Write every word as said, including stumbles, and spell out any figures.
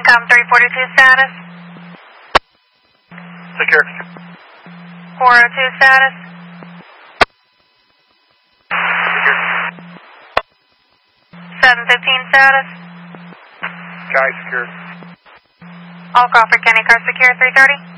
CENTCOM three forty-two status. Secure. four oh two status. Secure. seven fifteen status. Sky secure. All Crawford County cars secure three thirty.